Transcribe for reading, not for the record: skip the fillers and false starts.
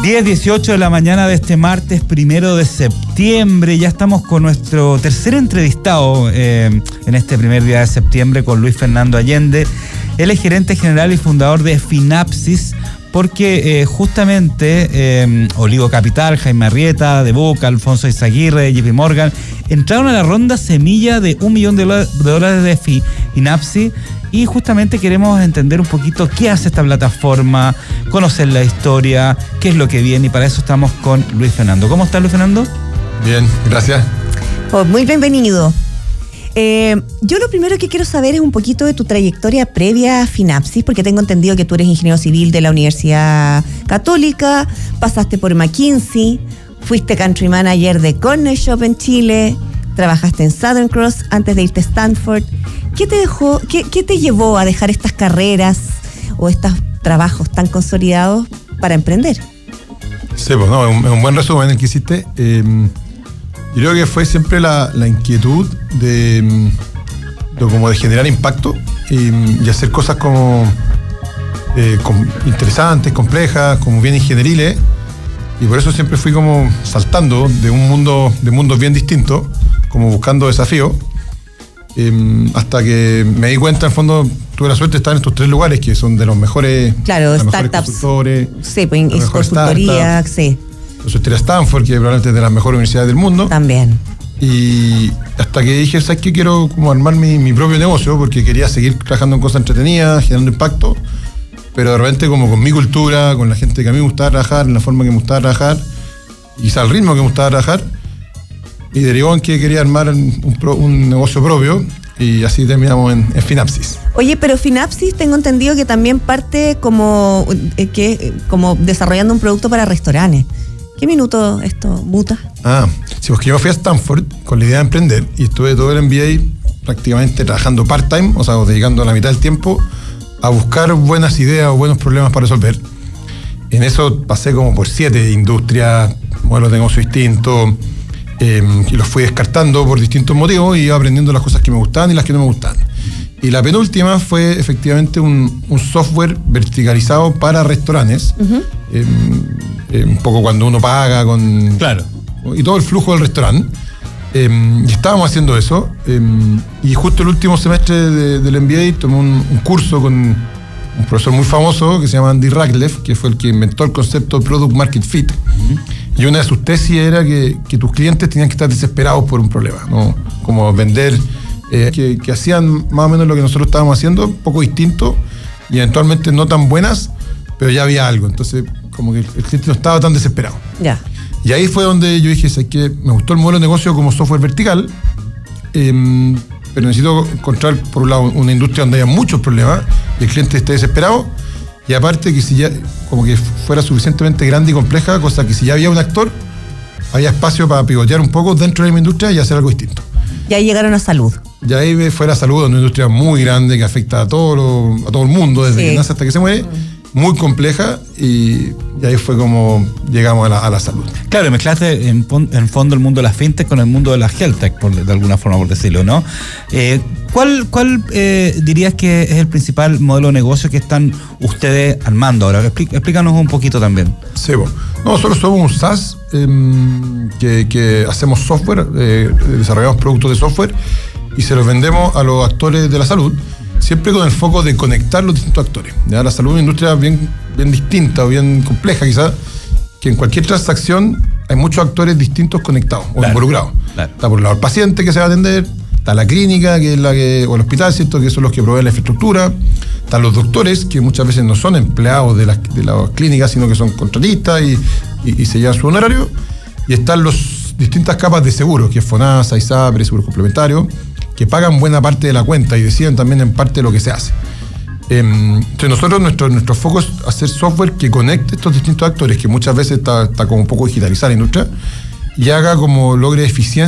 10:18 de la mañana de este martes 1 de septiembre. Ya estamos con nuestro tercer entrevistado en este primer día de septiembre, con Luis Fernando Allende. Él es gerente general y fundador de Finapsis, porque justamente Olivo Capital, Jaime Arrieta, De Boca, Alfonso Izaguirre, JP Morgan entraron a la ronda semilla de $1 millón de Finapsis. Y justamente queremos entender un poquito qué hace esta plataforma, conocer la historia, qué es lo que viene, y para eso estamos con Luis Fernando. ¿Cómo estás, Luis Fernando? Bien, gracias. Oh, muy bienvenido. Yo lo primero que quiero saber es un poquito de tu trayectoria previa a Finapsis, porque tengo entendido que tú eres ingeniero civil de la Universidad Católica, pasaste por McKinsey, fuiste country manager de Corner Shop en Chile, trabajaste en Southern Cross antes de irte a Stanford. ¿Qué te llevó a dejar estas carreras o estos trabajos tan consolidados para emprender? Sí, pues no, es un buen resumen el que hiciste. Yo creo que fue siempre la inquietud de generar impacto y hacer cosas como interesantes, complejas, como bien ingenieriles. Y por eso siempre fui como saltando de mundos bien distintos, como buscando desafíos. Hasta que me di cuenta, en el fondo, tuve la suerte de estar en estos tres lugares que son de los mejores. Claro, startups. Consultores, sí, pues consultoría, sí. Yo estudié a Stanford, que probablemente es de las mejores universidades del mundo. También. Y hasta que dije, ¿sabes qué? Quiero como armar mi propio negocio, porque quería seguir trabajando en cosas entretenidas, generando impacto, pero de repente como con mi cultura, con la gente que a mí me gustaba trabajar, en la forma que me gustaba trabajar, y quizá el ritmo que me gustaba trabajar. Y derivó en que quería armar un negocio propio, y así terminamos en Finapsis. Oye, pero Finapsis tengo entendido que también parte como desarrollando un producto para restaurantes. ¿Qué minuto esto muta? Sí, porque yo fui a Stanford con la idea de emprender y estuve todo el MBA prácticamente trabajando part-time, o sea, dedicando la mitad del tiempo a buscar buenas ideas o buenos problemas para resolver. En eso pasé como por 7 industrias, modelos de negocio distintos, y los fui descartando por distintos motivos y iba aprendiendo las cosas que me gustaban y las que no me gustaban. Y la penúltima fue efectivamente un software verticalizado para restaurantes. Uh-huh. Un poco cuando uno paga con... Claro. Y todo el flujo del restaurante. Y estábamos haciendo eso. Y justo el último semestre del MBA tomé un curso con un profesor muy famoso que se llama Andy Rachleff, que fue el que inventó el concepto de Product Market Fit. Uh-huh. Y una de sus tesis era que tus clientes tenían que estar desesperados por un problema, ¿no? Como vender, que hacían más o menos lo que nosotros estábamos haciendo, un poco distinto y eventualmente no tan buenas, pero ya había algo. Entonces, como que el cliente no estaba tan desesperado. Ya. Y ahí fue donde yo dije, ¿sabes qué? Me gustó el modelo de negocio como software vertical, pero necesito encontrar, por un lado, una industria donde haya muchos problemas y el cliente esté desesperado. Y aparte que si ya como que fuera suficientemente grande y compleja, cosa que si ya había un actor, había espacio para pivotear un poco dentro de la misma industria y hacer algo distinto. Y ahí llegaron a salud. Y ahí fue la salud, una industria muy grande que afecta a todo el mundo, desde que nace hasta que se muere, muy compleja, y ahí fue como llegamos a la salud. Claro, mezclaste en fondo el mundo de las fintech con el mundo de las health tech, de alguna forma, por decirlo, ¿no? ¿Cuál dirías que es el principal modelo de negocio que están ustedes armando ahora? Explícanos un poquito también. Sí, bueno. Nosotros somos un SaaS que hacemos software, desarrollamos productos de software y se los vendemos a los actores de la salud, siempre con el foco de conectar los distintos actores. ¿Ya? La salud es una industria bien distinta o bien compleja, quizás, que en cualquier transacción hay muchos actores distintos conectados o involucrados. Claro. Está por un lado el paciente que se va a atender, está la clínica, que es o el hospital, ¿cierto? Que son los que proveen la infraestructura. Están los doctores, que muchas veces no son empleados de las clínicas, sino que son contratistas y se llevan su honorario. Y están las distintas capas de seguro, que es FONASA, ISAPRE, seguros complementarios, que pagan buena parte de la cuenta y deciden también en parte lo que se hace. Entonces nosotros, nuestro foco es hacer software que conecte estos distintos actores, que muchas veces está como un poco digitalizada la industria, y haga como logre eficiencia